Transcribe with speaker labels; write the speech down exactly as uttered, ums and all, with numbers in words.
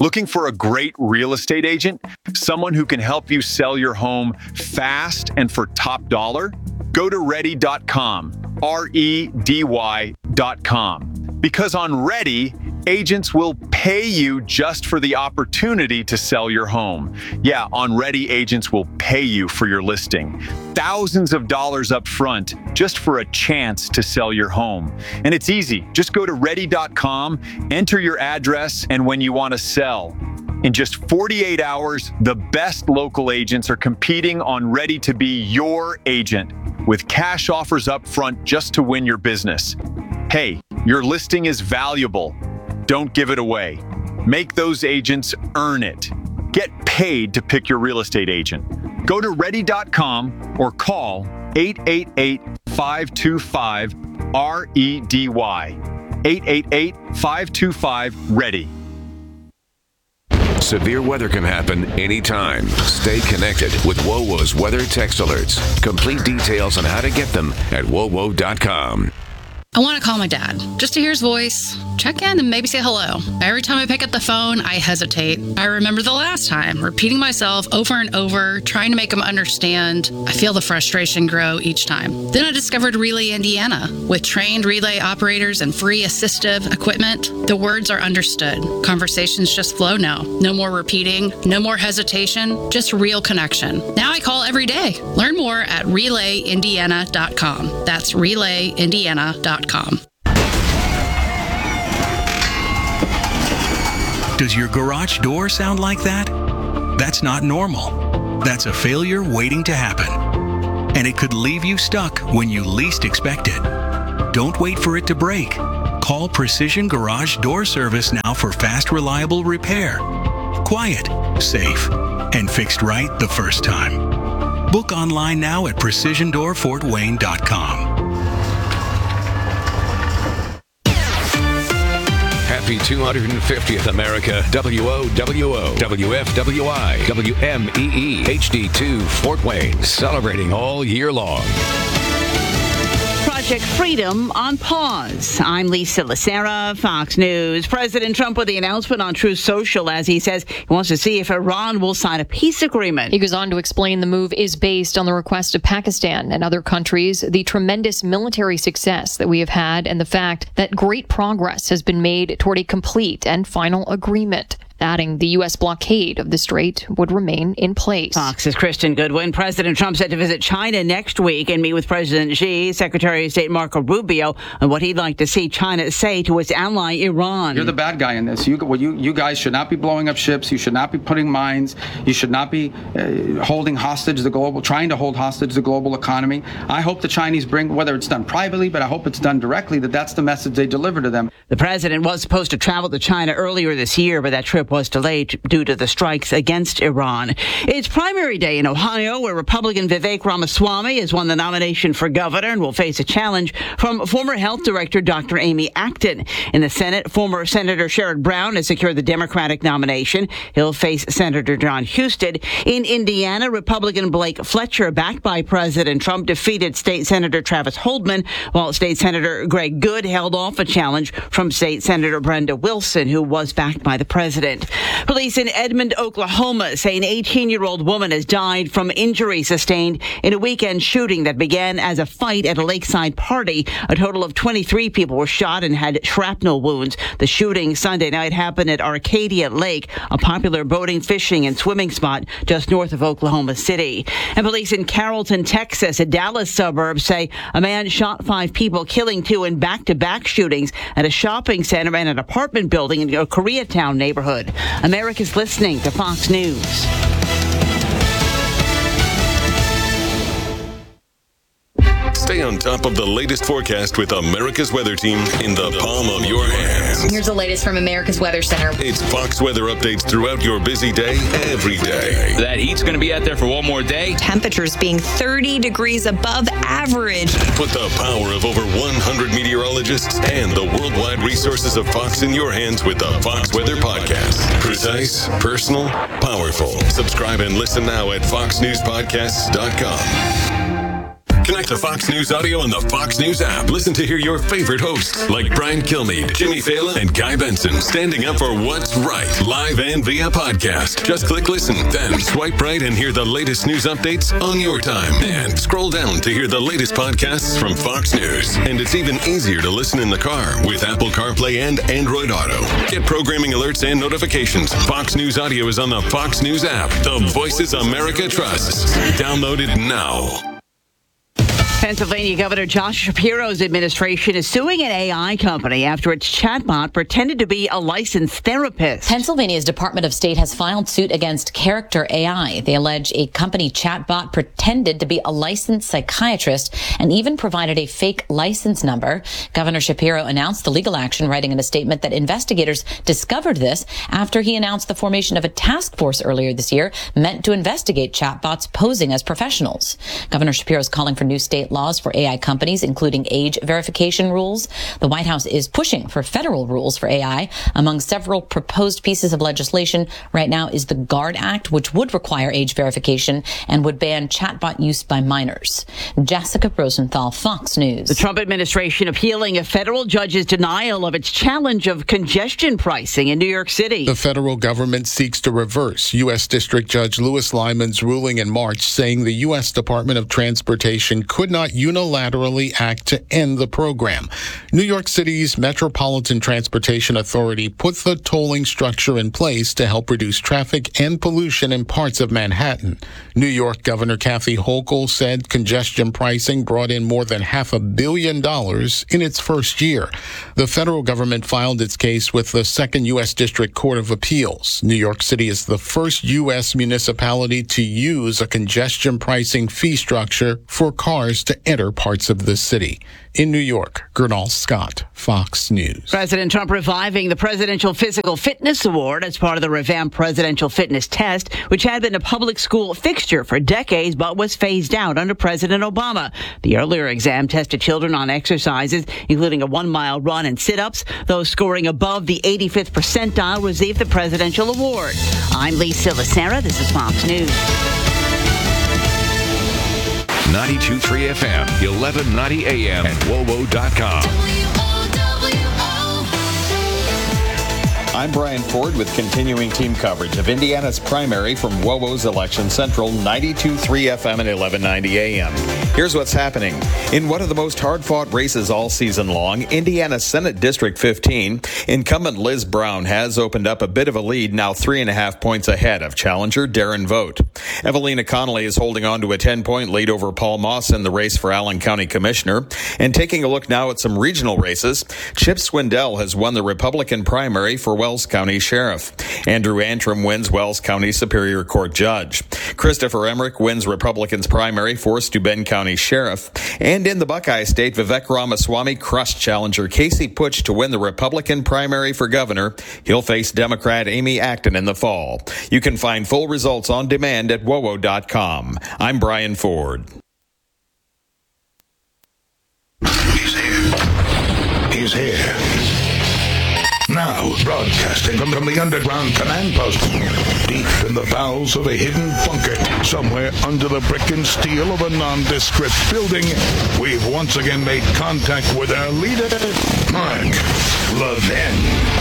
Speaker 1: Looking for a great real estate agent? Someone who can help you sell your home fast and for top dollar? Go to ready dot com, R E D Y dot com. Because on Ready, agents will pay you just for the opportunity to sell your home. Yeah, on Ready, agents will pay you for your listing. Thousands of dollars up front just for a chance to sell your home. And it's easy. Just go to ready dot com, enter your address, and when you want to sell. In just forty-eight hours, the best local agents are competing on Ready to be your agent with cash offers up front just to win your business. Hey, your listing is valuable. Don't give it away. Make those agents earn it. Get paid to pick your real estate agent. Go to ready dot com or call eight eight eight, five two five, R E D Y. eight eight eight, five two five, READY.
Speaker 2: Severe weather can happen anytime. Stay connected with WOWO's weather text alerts. Complete details on how to get them at W O W O dot com.
Speaker 3: I want to call my dad, just to hear his voice, check in, and maybe say hello. Every time I pick up the phone, I hesitate. I remember the last time, repeating myself over and over, trying to make him understand. I feel the frustration grow each time. Then I discovered Relay Indiana. With trained relay operators and free assistive equipment, the words are understood. Conversations just flow now. No more repeating, no more hesitation, just real connection. Now I call every day. Learn more at relay indiana dot com. That's relay indiana dot com.
Speaker 4: Does your garage door sound like that? That's not normal. That's a failure waiting to happen. And it could leave you stuck when you least expect it. Don't wait for it to break. Call Precision Garage Door Service now for fast, reliable repair. Quiet, safe, and fixed right the first time. Book online now at precision door fort wayne dot com.
Speaker 2: Happy two hundred fiftieth America. W O W O, W F W I, W M E E, H D two Fort Wayne. Celebrating all year long.
Speaker 5: Project Freedom on pause. I'm Lisa Lacera, Fox News. President Trump with the announcement on Truth Social as he says he wants to see if Iran will sign a peace agreement.
Speaker 6: He goes on to explain the move is based on the request of Pakistan and other countries, the tremendous military success that we have had, and the fact that great progress has been made toward a complete and final agreement. Adding the U S blockade of the strait would remain in place.
Speaker 5: Fox's Kristen Goodwin. President Trump set to visit China next week and meet with President Xi, Secretary of State Marco Rubio, on what he'd like to see China say to its ally Iran.
Speaker 7: You're the bad guy in this. You, well, you, you guys should not be blowing up ships. You should not be putting mines. You should not be uh, holding hostage the global, trying to hold hostage the global economy. I hope the Chinese bring, whether it's done privately, but I hope it's done directly, that that's the message they deliver to them.
Speaker 5: The president was supposed to travel to China earlier this year, but that trip was delayed due to the strikes against Iran. It's primary day in Ohio, where Republican Vivek Ramaswamy has won the nomination for governor and will face a challenge from former health director Doctor Amy Acton. In the Senate, former Senator Sherrod Brown has secured the Democratic nomination. He'll face Senator John Husted. In Indiana, Republican Blake Fletcher, backed by President Trump, defeated State Senator Travis Holdman, while State Senator Greg Good held off a challenge from State Senator Brenda Wilson, who was backed by the president. Police in Edmond, Oklahoma say an eighteen-year-old woman has died from injuries sustained in a weekend shooting that began as a fight at a lakeside party. A total of twenty-three people were shot and had shrapnel wounds. The shooting Sunday night happened at Arcadia Lake, a popular boating, fishing, and swimming spot just north of Oklahoma City. And police in Carrollton, Texas, a Dallas suburb, say a man shot five people, killing two in back-to-back shootings at a shopping center and an apartment building in a Koreatown neighborhood. America's listening to Fox News.
Speaker 8: Stay on top of the latest forecast with America's Weather Team in the palm of your hands.
Speaker 9: Here's the latest from America's Weather Center.
Speaker 8: It's Fox weather updates throughout your busy day, every day.
Speaker 10: That heat's going to be out there for one more day.
Speaker 9: Temperatures being thirty degrees above average.
Speaker 8: Put the power of over one hundred meteorologists and the worldwide resources of Fox in your hands with the Fox Weather Podcast. Precise, personal, powerful. Subscribe and listen now at fox news podcasts dot com. Connect to Fox News Audio on the Fox News app. Listen to hear your favorite hosts like Brian Kilmeade, Jimmy Fallon, and Guy Benson standing up for what's right, live and via podcast. Just click listen, then swipe right and hear the latest news updates on your time. And scroll down to hear the latest podcasts from Fox News. And it's even easier to listen in the car with Apple CarPlay and Android Auto. Get programming alerts and notifications. Fox News Audio is on the Fox News app. The Voices America trusts. Download it now.
Speaker 5: Pennsylvania Governor Josh Shapiro's administration is suing an A I company after its chatbot pretended to be a licensed therapist.
Speaker 11: Pennsylvania's Department of State has filed suit against Character A I. They allege a company chatbot pretended to be a licensed psychiatrist and even provided a fake license number. Governor Shapiro announced the legal action, writing in a statement that investigators discovered this after he announced the formation of a task force earlier this year meant to investigate chatbots posing as professionals. Governor Shapiro is calling for new state laws for A I companies, including age verification rules. The White House is pushing for federal rules for A I. Among several proposed pieces of legislation right now is the GUARD Act, which would require age verification and would ban chatbot use by minors. Jessica Rosenthal, Fox News.
Speaker 5: The Trump administration appealing a federal judge's denial of its challenge of congestion pricing in New York City.
Speaker 12: The federal government seeks to reverse U S District Judge Louis Lyman's ruling in March, saying the U S Department of Transportation could not unilaterally act to end the program. New York City's Metropolitan Transportation Authority put the tolling structure in place to help reduce traffic and pollution in parts of Manhattan. New York Governor Kathy Hochul said congestion pricing brought in more than half a billion dollars in its first year. The federal government filed its case with the Second U S District Court of Appeals. New York City is the first U S municipality to use a congestion pricing fee structure for cars to enter parts of the city. In New York, Gernal Scott, Fox News.
Speaker 5: President Trump reviving the Presidential Physical Fitness Award as part of the revamped Presidential Fitness Test, which had been a public school fixture for decades but was phased out under President Obama. The earlier exam tested children on exercises, including a one-mile run and sit-ups. Those scoring above the eighty-fifth percentile received the Presidential Award. I'm Lee Silasera. This is Fox News.
Speaker 2: ninety-two point three F M, eleven ninety A M, and W O W O dot com.
Speaker 13: I'm Brian Ford with continuing team coverage of Indiana's primary from W O W O's Election Central, ninety-two point three F M and eleven ninety A M. Here's what's happening. In one of the most hard-fought races all season long, Indiana Senate District fifteen, incumbent Liz Brown has opened up a bit of a lead, now three and a half points ahead of challenger Darren Vogt. Evelina Connolly is holding on to a ten-point lead over Paul Moss in the race for Allen County Commissioner. And taking a look now at some regional races, Chip Swindell has won the Republican primary for Wells County Sheriff. Andrew Antrim wins Wells County Superior Court Judge. Christopher Emmerich wins Republicans primary for Steuben County Sheriff. And in the Buckeye State, Vivek Ramaswamy crushed challenger Casey Putsch to win the Republican primary for governor. He'll face Democrat Amy Acton in the fall. You can find full results on demand at W O W O dot com. I'm Brian Ford.
Speaker 14: He's here. He's here. Now, broadcasting from, from the underground command post, deep in the bowels of a hidden bunker, somewhere under the brick and steel of a nondescript building, we've once again made contact with our leader, Mark Levin.